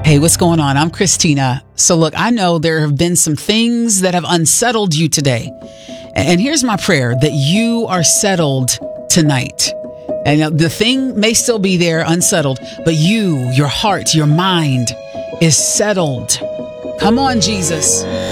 Hey, what's going on? I'm Christina. So look, I know there have been some things that have unsettled you today. And here's my prayer, that you are settled tonight. And the thing may still be there unsettled, but your heart, your mind is settled. Come on, Jesus.